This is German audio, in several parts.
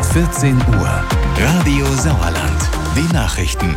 14 Uhr. Radio Sauerland. Die Nachrichten.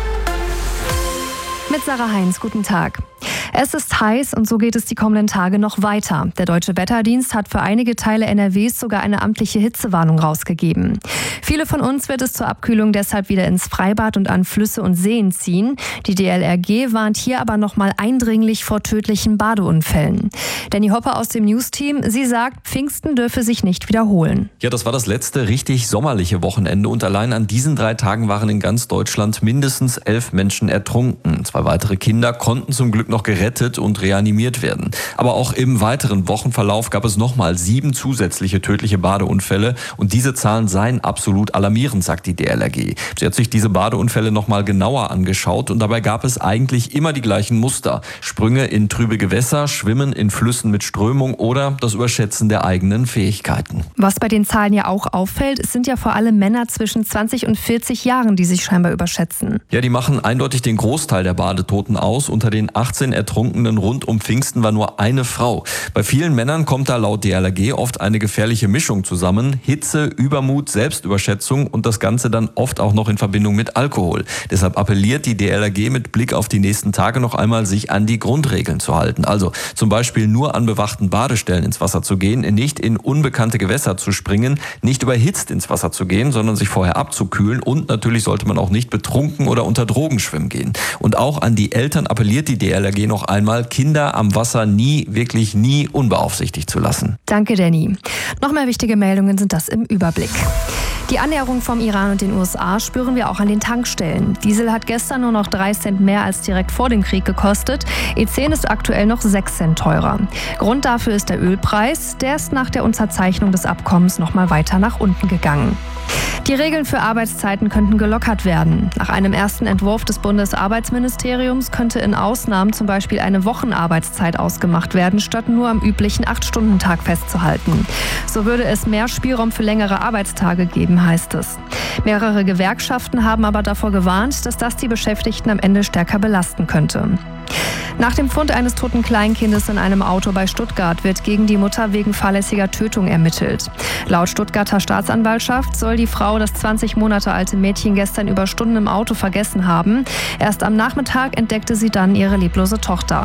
Mit Sarah Heinz, guten Tag. Es ist heiß und so geht es die kommenden Tage noch weiter. Der Deutsche Wetterdienst hat für einige Teile NRWs sogar eine amtliche Hitzewarnung rausgegeben. Viele von uns wird es zur Abkühlung deshalb wieder ins Freibad und an Flüsse und Seen ziehen. Die DLRG warnt hier aber nochmal eindringlich vor tödlichen Badeunfällen. Danny Hopper aus dem News-Team, sie sagt, Pfingsten dürfe sich nicht wiederholen. Ja, das war das letzte richtig sommerliche Wochenende und allein an diesen 3 Tagen waren in ganz Deutschland mindestens 11 Menschen ertrunken. 2 weitere Kinder konnten zum Glück noch gerettet und reanimiert werden. Aber auch im weiteren Wochenverlauf gab es nochmal 7 zusätzliche tödliche Badeunfälle und diese Zahlen seien absolut alarmierend, sagt die DLRG. Sie hat sich diese Badeunfälle nochmal genauer angeschaut und dabei gab es eigentlich immer die gleichen Muster. Sprünge in trübe Gewässer, Schwimmen in Flüssen mit Strömung oder das Überschätzen der eigenen Fähigkeiten. Was bei den Zahlen ja auch auffällt, es sind ja vor allem Männer zwischen 20 und 40 Jahren, die sich scheinbar überschätzen. Ja, die machen eindeutig den Großteil der Badetoten aus. Unter den 18 Ertrunkenen rund um Pfingsten war nur eine Frau. Bei vielen Männern kommt da laut DLRG oft eine gefährliche Mischung zusammen. Hitze, Übermut, Selbstüberschätzung und das Ganze dann oft auch noch in Verbindung mit Alkohol. Deshalb appelliert die DLRG mit Blick auf die nächsten Tage noch einmal, sich an die Grundregeln zu halten. Also zum Beispiel nur an bewachten Badestellen ins Wasser zu gehen, nicht in unbekannte Gewässer zu springen, nicht überhitzt ins Wasser zu gehen, sondern sich vorher abzukühlen und natürlich sollte man auch nicht betrunken oder unter Drogen schwimmen gehen. Und auch an die Eltern appelliert die DLRG noch einmal, Kinder am Wasser wirklich nie unbeaufsichtigt zu lassen. Danke, Danny. Noch mehr wichtige Meldungen sind das im Überblick. Die Annäherung vom Iran und den USA spüren wir auch an den Tankstellen. Diesel hat gestern nur noch 3 Cent mehr als direkt vor dem Krieg gekostet. E10 ist aktuell noch 6 Cent teurer. Grund dafür ist der Ölpreis. Der ist nach der Unterzeichnung des Abkommens noch mal weiter nach unten gegangen. Die Regeln für Arbeitszeiten könnten gelockert werden. Nach einem ersten Entwurf des Bundesarbeitsministeriums könnte in Ausnahmen zum Beispiel eine Wochenarbeitszeit ausgemacht werden, statt nur am üblichen 8-Stunden-Tag festzuhalten. So würde es mehr Spielraum für längere Arbeitstage geben, heißt es. Mehrere Gewerkschaften haben aber davor gewarnt, dass das die Beschäftigten am Ende stärker belasten könnte. Nach dem Fund eines toten Kleinkindes in einem Auto bei Stuttgart wird gegen die Mutter wegen fahrlässiger Tötung ermittelt. Laut Stuttgarter Staatsanwaltschaft soll die Frau das 20 Monate alte Mädchen gestern über Stunden im Auto vergessen haben. Erst am Nachmittag entdeckte sie dann ihre leblose Tochter.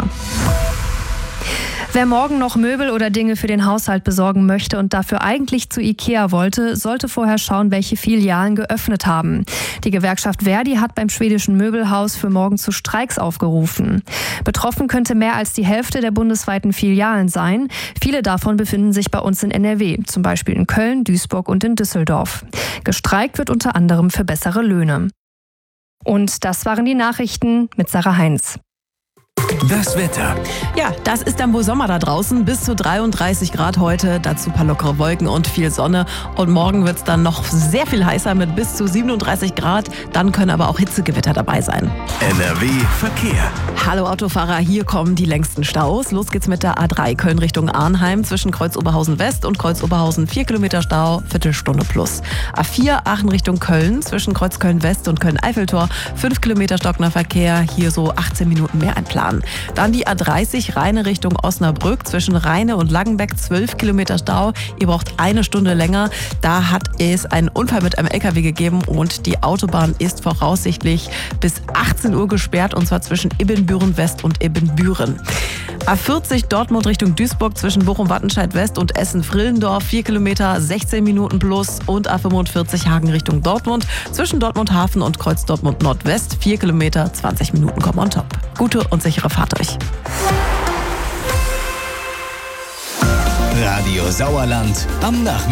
Wer morgen noch Möbel oder Dinge für den Haushalt besorgen möchte und dafür eigentlich zu IKEA wollte, sollte vorher schauen, welche Filialen geöffnet haben. Die Gewerkschaft ver.di hat beim schwedischen Möbelhaus für morgen zu Streiks aufgerufen. Betroffen könnte mehr als die Hälfte der bundesweiten Filialen sein. Viele davon befinden sich bei uns in NRW, zum Beispiel in Köln, Duisburg und in Düsseldorf. Gestreikt wird unter anderem für bessere Löhne. Und das waren die Nachrichten mit Sarah Heinz. Das Wetter. Ja, das ist dann wohl Sommer da draußen. Bis zu 33 Grad heute, dazu ein paar lockere Wolken und viel Sonne. Und morgen wird es dann noch sehr viel heißer mit bis zu 37 Grad. Dann können aber auch Hitzegewitter dabei sein. NRW Verkehr. Hallo Autofahrer, hier kommen die längsten Staus. Los geht's mit der A3 Köln Richtung Arnheim zwischen Kreuz-Oberhausen West und Kreuz-Oberhausen 4 Kilometer Stau, Viertelstunde plus. A4 Aachen Richtung Köln zwischen Kreuzköln West und Köln-Eiffeltor 5 Kilometer stockender Verkehr, hier so 18 Minuten mehr einplanen. Dann die A30 Rheine Richtung Osnabrück zwischen Rheine und Langenbeck 12 Kilometer Stau. Ihr braucht eine Stunde länger. Da hat es einen Unfall mit einem LKW gegeben und die Autobahn ist voraussichtlich bis 18 Uhr gesperrt und zwar zwischen Ibbenbüren West und Ibbenbüren. A40 Dortmund Richtung Duisburg zwischen Bochum-Wattenscheid West und Essen-Frillendorf 4 Kilometer 16 Minuten plus und A45 Hagen Richtung Dortmund zwischen Dortmund Hafen und Kreuz Dortmund Nordwest 4 Kilometer 20 Minuten kommen on top. Gute und sichere Fahrt euch. Radio Sauerland am Nachmittag.